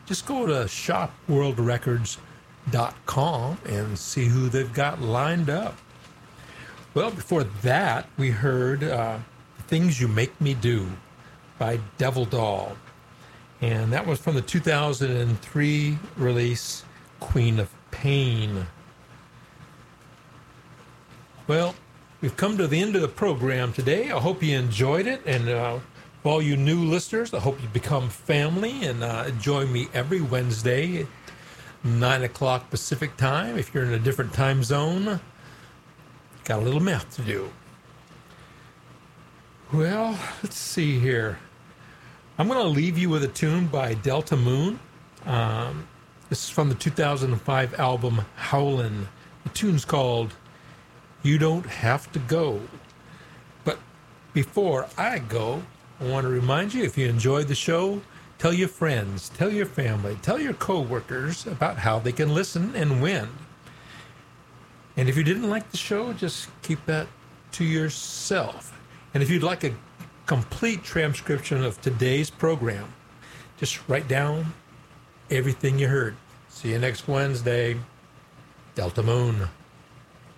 just go to shopworldrecords.com and see who they've got lined up. Well, before that, we heard Things You Make Me Do by Devil Doll. And that was from the 2003 release, Queen of Pain. Well, we've come to the end of the program today. I hope you enjoyed it. And for all you new listeners, I hope you become family and join me every Wednesday at 9 o'clock Pacific time. If you're in a different time zone, got a little math to do. Well, let's see here. I'm going to leave you with a tune by Delta Moon. This is from the 2005 album Howlin'. The tune's called You Don't Have to Go. But before I go, I want to remind you, if you enjoyed the show, tell your friends, tell your family, tell your coworkers about how they can listen and when. And if you didn't like the show, just keep that to yourself. And if you'd like a complete transcription of today's program, just write down everything you heard. See you next Wednesday. Delta Moon.